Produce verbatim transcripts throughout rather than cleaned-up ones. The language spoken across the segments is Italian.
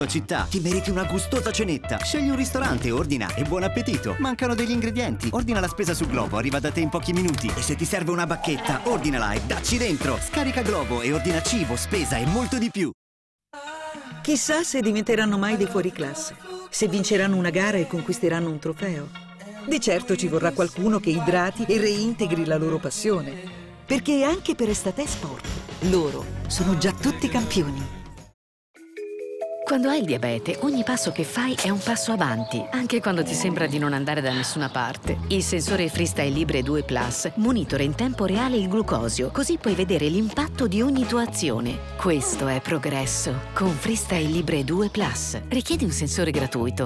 Città, ti meriti una gustosa cenetta. Scegli un ristorante, ordina e buon appetito. Mancano degli ingredienti. Ordina la spesa su Glovo, arriva da te in pochi minuti. E se ti serve una bacchetta, ordinala e dacci dentro. Scarica Glovo e ordina cibo, spesa e molto di più. Chissà se diventeranno mai dei fuoriclasse, se vinceranno una gara e conquisteranno un trofeo. Di certo ci vorrà qualcuno che idrati e reintegri la loro passione. Perché anche per Estate Sport, loro sono già tutti campioni. Quando hai il diabete, ogni passo che fai è un passo avanti, anche quando ti sembra di non andare da nessuna parte. Il sensore Freestyle Libre due Plus monitora in tempo reale il glucosio, così puoi vedere l'impatto di ogni tua azione. Questo è progresso. Con Freestyle Libre due Plus. Richiedi un sensore gratuito.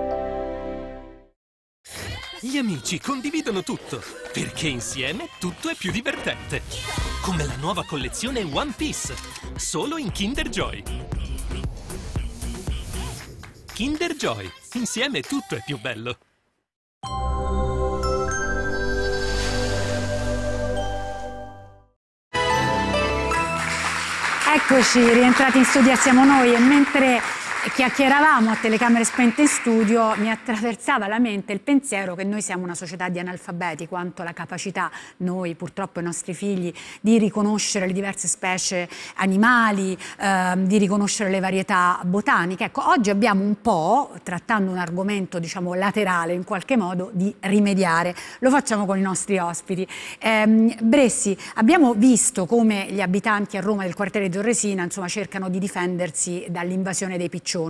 Gli amici condividono tutto, perché insieme tutto è più divertente. Come la nuova collezione One Piece, solo in Kinder Joy. Kinder Joy, insieme tutto è più bello. Eccoci, rientrati in studio, siamo noi, e mentre chiacchieravamo a telecamere spente in studio mi attraversava la mente il pensiero che noi siamo una società di analfabeti, quanto la capacità, noi purtroppo i nostri figli, di riconoscere le diverse specie animali, ehm, di riconoscere le varietà botaniche. Ecco, oggi abbiamo un po', trattando un argomento diciamo laterale in qualche modo, di rimediare. Lo facciamo con i nostri ospiti. Ehm, Bressi, abbiamo visto come gli abitanti a Roma del quartiere di Torresina insomma cercano di difendersi dall'invasione dei piccioni.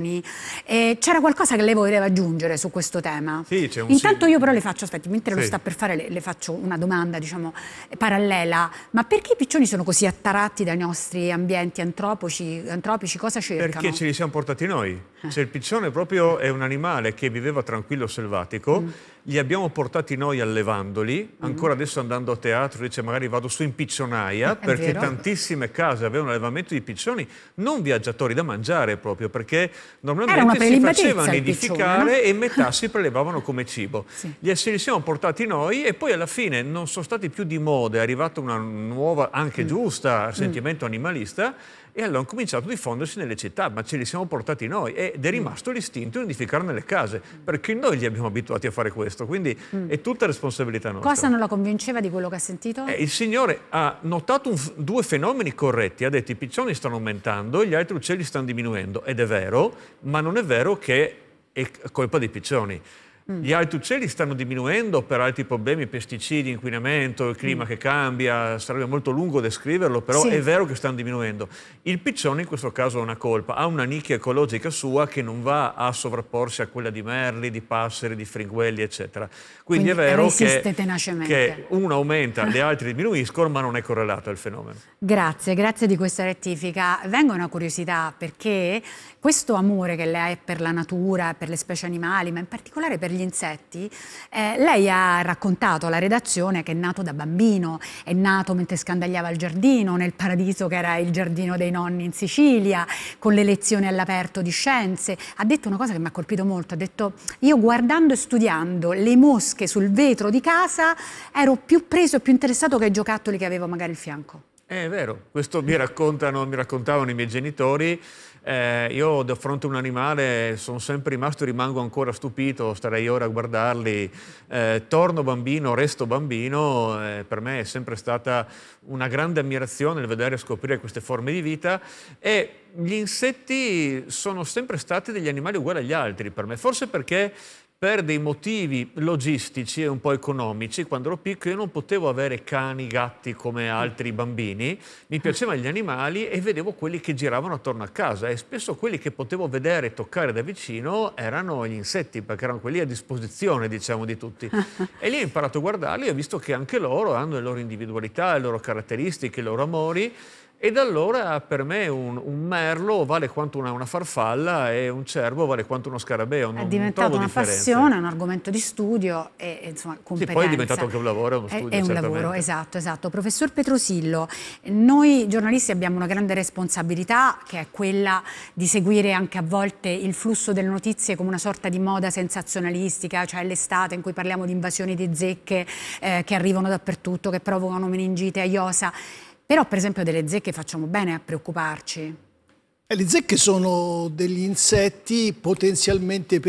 C'era qualcosa che lei voleva aggiungere su questo tema? Sì, c'è un Intanto sì. io però le faccio, aspetti, mentre sì. lo sta per fare le, le faccio una domanda diciamo parallela. Ma perché i piccioni sono così attaratti dai nostri ambienti antropici? antropici cosa cercano? Perché ce li siamo portati noi. Eh. Cioè, il piccione proprio è un animale che viveva tranquillo selvatico, mm. li abbiamo portati noi allevandoli, ancora mm. adesso andando a teatro dice magari vado su in piccionaia, È perché vero. tantissime case avevano allevamento di piccioni, non viaggiatori da mangiare proprio, perché Era una normalmente si prelibatezza facevano il nidificare piccione, no? e metà si prelevavano come cibo. Sì. Gli ce li siamo portati noi e poi alla fine non sono stati più di moda, è arrivata una nuova, anche Mm. giusta, sentimento animalista, e allora hanno cominciato a diffondersi nelle città, ma ce li siamo portati noi ed è rimasto l'istinto di nidificare nelle case, perché noi li abbiamo abituati a fare questo, quindi Mm. è tutta responsabilità nostra. Cosa non la convinceva di quello che ha sentito? Eh, il signore ha notato un, due fenomeni corretti, ha detto i piccioni stanno aumentando, gli altri uccelli stanno diminuendo, ed è vero, ma non è vero che è colpa dei piccioni. Gli altri uccelli stanno diminuendo per altri problemi, pesticidi, inquinamento, il clima mm. che cambia, sarebbe molto lungo descriverlo, però sì. è vero che stanno diminuendo. Il piccione in questo caso ha una colpa, ha una nicchia ecologica sua che non va a sovrapporsi a quella di merli, di passeri, di fringuelli, eccetera. Quindi, Quindi è vero che, che uno aumenta, le altre diminuiscono, ma non è correlato al fenomeno. Grazie, grazie di questa rettifica. Vengo a una curiosità, perché questo amore che lei ha per la natura, per le specie animali, ma in particolare per gli insetti, eh, lei ha raccontato alla redazione che è nato da bambino, è nato mentre scandagliava il giardino, nel paradiso che era il giardino dei nonni in Sicilia, con le lezioni all'aperto di scienze. Ha detto una cosa che mi ha colpito molto, ha detto: io guardando e studiando le mosche sul vetro di casa ero più preso e più interessato che ai giocattoli che avevo magari al fianco. È vero, questo mi raccontano, mi raccontavano i miei genitori. Eh, io di fronte a un animale sono sempre rimasto e rimango ancora stupito, starei ora a guardarli. Eh, torno bambino, resto bambino, eh, per me è sempre stata una grande ammirazione il vedere e scoprire queste forme di vita, e gli insetti sono sempre stati degli animali uguali agli altri per me, forse perché per dei motivi logistici e un po' economici, quando ero piccolo io non potevo avere cani, gatti come altri bambini, mi piacevano gli animali e vedevo quelli che giravano attorno a casa, e spesso quelli che potevo vedere e toccare da vicino erano gli insetti, perché erano quelli a disposizione, diciamo, di tutti. E lì ho imparato a guardarli e ho visto che anche loro hanno le loro individualità, le loro caratteristiche, i loro amori. E da allora per me un, un merlo vale quanto una, una farfalla e un cervo vale quanto uno scarabeo. Non, è diventato non una differenze. passione, un argomento di studio e, e insomma competenza. Sì, poi è diventato anche un lavoro, uno studio. È, è un certamente. lavoro, esatto, esatto. Professor Petrosillo, noi giornalisti abbiamo una grande responsabilità, che è quella di seguire anche a volte il flusso delle notizie come una sorta di moda sensazionalistica, cioè l'estate in cui parliamo di invasioni di zecche eh, che arrivano dappertutto, che provocano meningite, aiosa. Però per esempio delle zecche facciamo bene a preoccuparci. Eh, le zecche sono degli insetti potenzialmente